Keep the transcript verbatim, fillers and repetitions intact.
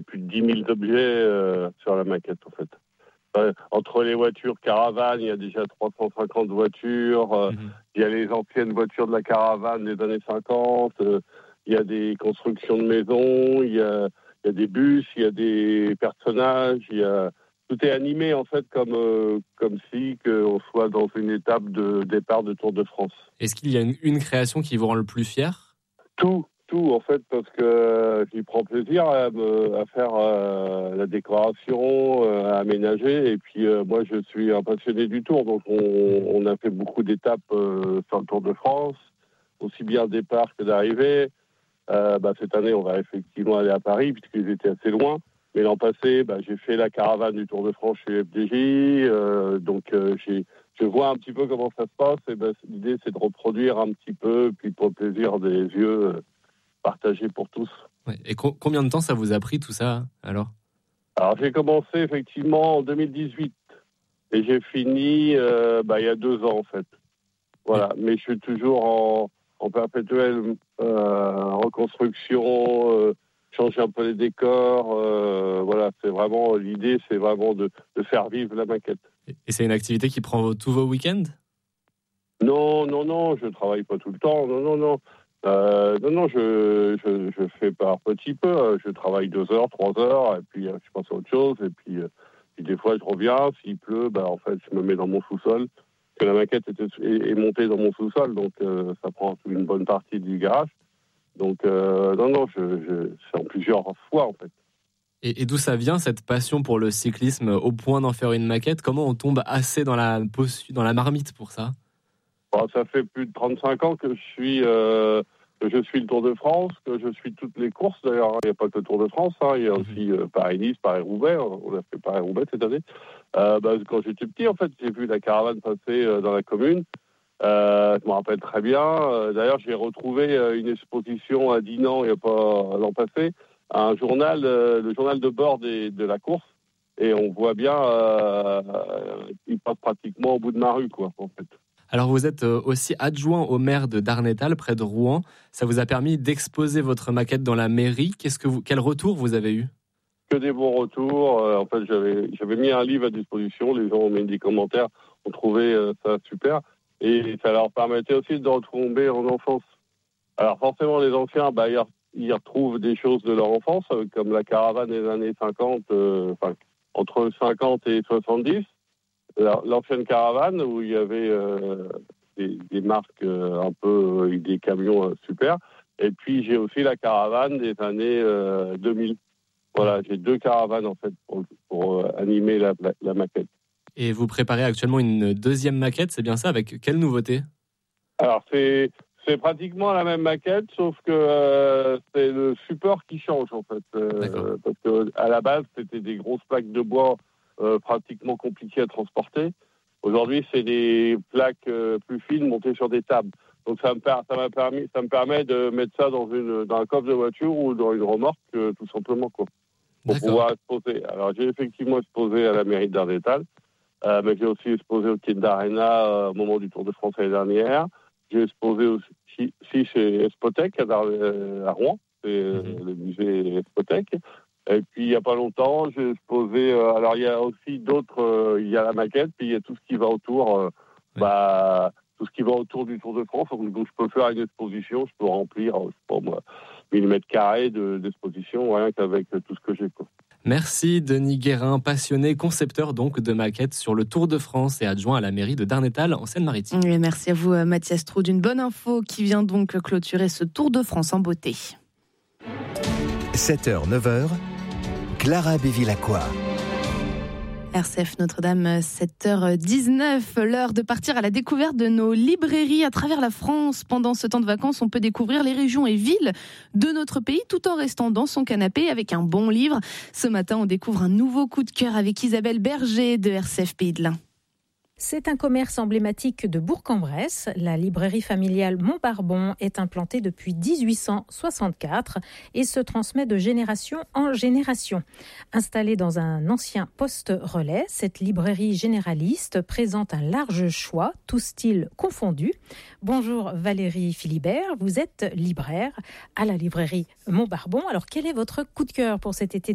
Plus de dix mille objets euh, sur la maquette, en fait. Euh, entre les voitures caravanes, il y a déjà trois cent cinquante voitures. Euh, mmh. Il y a les anciennes voitures de la caravane des années cinquante. Euh, il y a des constructions de maisons. Il y a, il y a des bus. Il y a des personnages. Il y a... Tout est animé, en fait, comme, euh, comme si on soit dans une étape de départ de Tour de France. Est-ce qu'il y a une, une création qui vous rend le plus fier ? Tout. Tout, en fait, parce que euh, j'y prends plaisir à, à faire euh, la décoration, euh, à aménager. Et puis, euh, moi, je suis un passionné du Tour. Donc, on, on a fait beaucoup d'étapes euh, sur le Tour de France, aussi bien départ que d'arrivée. Euh, bah, cette année, on va effectivement aller à Paris, puisqu'ils étaient assez loin. Mais l'an passé, bah, j'ai fait la caravane du Tour de France chez F D J. Euh, donc, euh, j'ai, je vois un petit peu comment ça se passe. Et bah, l'idée, c'est de reproduire un petit peu, puis pour le plaisir des yeux... Euh, partagé pour tous. Ouais. Et co- combien de temps ça vous a pris tout ça, alors ? Alors, j'ai commencé effectivement en deux mille dix-huit et j'ai fini euh, bah, il y a deux ans, en fait. Voilà, ouais. Mais je suis toujours en, en perpétuelle euh, reconstruction, euh, changer un peu les décors. Euh, voilà, c'est vraiment, l'idée, c'est vraiment de, de faire vivre la maquette. Et c'est une activité qui prend tous vos week-ends ? Non, non, non, je travaille pas tout le temps. Non, non, non. Euh, non, non, je, je, je fais par petit peu. Je travaille deux heures, trois heures, et puis je pense à autre chose. Et puis, puis des fois, je reviens. S'il pleut, bah, en fait, je me mets dans mon sous-sol. Parce que la maquette était, est, est montée dans mon sous-sol, donc euh, ça prend une bonne partie du garage. Donc, euh, non, non, je, je, c'est en plusieurs fois, en fait. Et, et d'où ça vient, cette passion pour le cyclisme, au point d'en faire une maquette ? Comment on tombe assez dans la, dans la marmite pour ça ? Bon, ça fait plus de trente-cinq ans que je suis... Euh, que je suis le Tour de France, que je suis toutes les courses. D'ailleurs, il n'y a pas que le Tour de France, hein. Il y a aussi euh, Paris-Nice, Paris-Roubaix. On a fait Paris-Roubaix cette année. Euh, bah, quand j'étais petit, en fait, j'ai vu la caravane passer euh, dans la commune. Euh, je me rappelle très bien. Euh, d'ailleurs, j'ai retrouvé euh, une exposition à Dinan, il n'y a pas l'an passé, un journal, euh, le journal de bord des, de la course. Et on voit bien euh, qu'il passe pratiquement au bout de ma rue, quoi, en fait. Alors vous êtes aussi adjoint au maire de Darnétal, près de Rouen. Ça vous a permis d'exposer votre maquette dans la mairie. Qu'est-ce que vous, quel retour vous avez eu ? Que des bons retours. Euh, en fait, j'avais, j'avais mis un livre à disposition. Les gens ont mis des commentaires, ont trouvé euh, ça super. Et ça leur permettait aussi de retomber en enfance. Alors forcément, les anciens, bah, ils, ils retrouvent des choses de leur enfance, comme la caravane des années cinquante, euh, enfin, entre cinquante et soixante-dix. L'ancienne caravane où il y avait euh, des, des marques euh, un peu, euh, des camions euh, super. Et puis j'ai aussi la caravane des années euh, deux mille. Voilà, j'ai deux caravanes en fait pour, pour euh, animer la, la, la maquette. Et vous préparez actuellement une deuxième maquette, c'est bien ça ? Avec quelle nouveauté ? Alors c'est, c'est pratiquement la même maquette, sauf que euh, c'est le support qui change en fait. Euh, parce qu'à la base, c'était des grosses plaques de bois Euh, pratiquement compliqué à transporter. Aujourd'hui, c'est des plaques euh, plus fines montées sur des tables. Donc ça me, per- ça m'a permis, ça me permet de mettre ça dans, une, dans un coffre de voiture ou dans une remorque, euh, tout simplement, quoi, pour D'accord. pouvoir exposer. Alors j'ai effectivement exposé à la mairie de Darnétal, euh, mais j'ai aussi exposé au Quai d'Arena euh, au moment du Tour de France l'année dernière. J'ai exposé aussi chez Espotec à, Dar- euh, à Rouen, c'est euh, mm-hmm. le musée Espotec. Et puis, il n'y a pas longtemps, j'ai exposé... Euh, alors, il y a aussi d'autres... Euh, il y a la maquette, puis il y a tout ce qui va autour... Euh, oui. bah, tout ce qui va autour du Tour de France. Donc, donc, je peux faire une exposition, je peux remplir, je sais pas moi, mille mètres carrés de, d'exposition, rien qu'avec tout ce que j'ai, quoi. Merci Denis Guérin, passionné, concepteur donc de maquettes sur le Tour de France et adjoint à la mairie de Darnétal en Seine-Maritime. Et merci à vous Mathias Trou d'une bonne info qui vient donc clôturer ce Tour de France en beauté. sept heures neuf heures, Clara Bévilacqua. R C F Notre-Dame, sept heures dix-neuf, l'heure de partir à la découverte de nos librairies à travers la France. Pendant ce temps de vacances, on peut découvrir les régions et villes de notre pays tout en restant dans son canapé avec un bon livre. Ce matin, on découvre un nouveau coup de cœur avec Isabelle Berger de R C F Pays de l'Ain. C'est un commerce emblématique de Bourg-en-Bresse. La librairie familiale Montbarbon est implantée depuis dix-huit cent soixante-quatre et se transmet de génération en génération. Installée dans un ancien poste relais, cette librairie généraliste présente un large choix, tous styles confondus. Bonjour Valérie Philibert, vous êtes libraire à la librairie Montbarbon. Alors quel est votre coup de cœur pour cet été deux mille vingt-deux ?